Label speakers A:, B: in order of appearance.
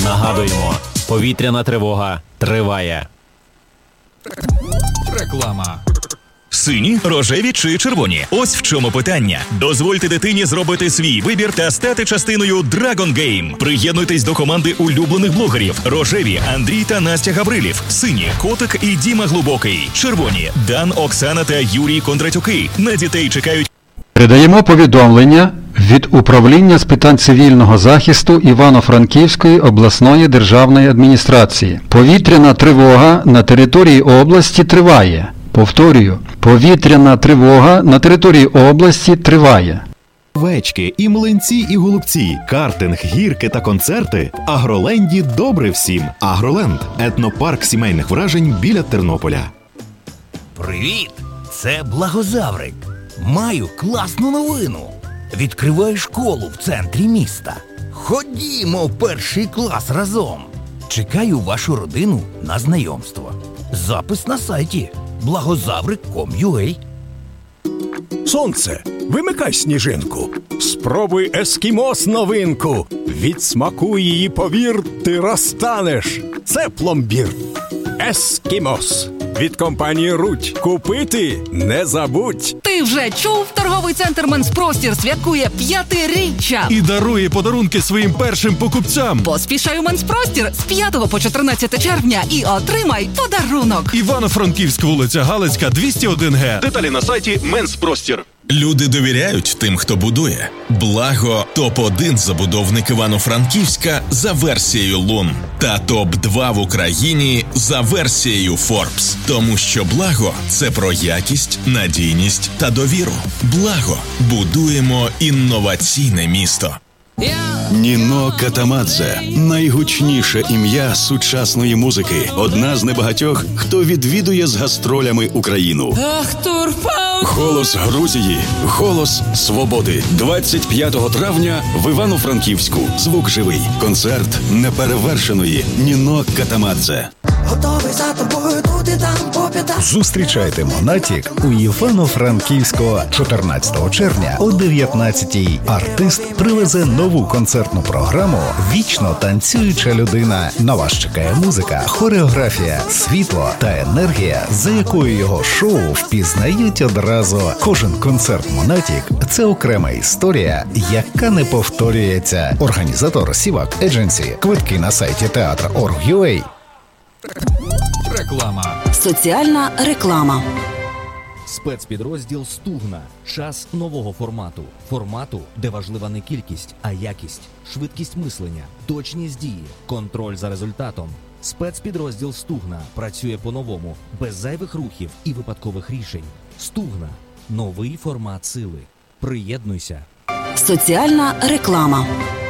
A: Нагадуємо, повітряна тривога триває.
B: Реклама.
C: Сині, рожеві чи червоні? Ось в чому питання. Дозвольте дитині зробити свій вибір та стати частиною Dragon Game. Приєднуйтесь до команди улюблених блогерів. Рожеві – Андрій та Настя Гаврилів. Сині – Котик і Діма Глибокий. Червоні – Дан, Оксана та Юрій Кондратюки. На дітей чекають.
D: Передаємо повідомлення від Управління з питань цивільного захисту Івано-Франківської обласної державної адміністрації. Повітряна тривога на території області триває. Повторюю, повітряна тривога на території області триває.
E: Вечки, і млинці, і голубці, картинг, гірки та концерти. Агроленді добре всім. Агроленд – етнопарк сімейних вражень біля Тернополя.
F: Привіт! Це Благозаврик. Маю класну новину. Відкриваю школу в центрі міста. Ходімо в перший клас разом. Чекаю вашу родину на знайомство. Запис на сайті благозаврик.com.ua.
G: Сонце, вимикай сніжинку. Спробуй ескімос новинку. Від смаку її, повір, ти розтанеш. Це пломбір. Ескімос. Від компанії Рудь. Купити не забудь.
H: Ти вже чув? Торговий центр «Менспростір» святкує 5-річчя.
B: І дарує подарунки своїм першим покупцям.
H: Поспішай у «Менспростір» з 5 по 14 червня і отримай подарунок.
B: Івано-Франківськ, вулиця Галицька, 201Г. Деталі на сайті «Менспростір».
C: Люди довіряють тим, хто будує. Благо – топ-1 забудовник Івано-Франківська за версією Лун. Та топ-2 в Україні за версією Forbes. Тому що Благо – це про якість, надійність та довіру. Благо – будуємо інноваційне місто.
I: Ніно Катамадзе – найгучніше ім'я сучасної музики. Одна з небагатьох, хто відвідує з гастролями Україну. Голос Грузії, голос свободи. 25 травня в Івано-Франківську. Звук живий. Концерт неперевершеної Ніно Катамадзе.
J: Готовий за тобою тут і там по п'ятах.
K: Зустрічайте Монатік у Івано-Франківську 14 червня о 19-й. Артист привезе нову концертну програму «Вічно танцююча людина». На вас чекає музика, хореографія, світло та енергія, за якою його шоу впізнають одразу. Кожен концерт Монатік – це окрема історія, яка не повторюється. Організатор Сівак Едженсі. Квитки на сайті театр.org.ua.
B: Реклама.
H: Соціальна реклама.
L: Спецпідрозділ «Стугна». Час нового формату. Формату, де важлива не кількість, а якість. Швидкість мислення, точність дії, контроль за результатом. Спецпідрозділ «Стугна» працює по-новому, без зайвих рухів і випадкових рішень. «Стугна» – новий формат сили. Приєднуйся.
H: Соціальна реклама.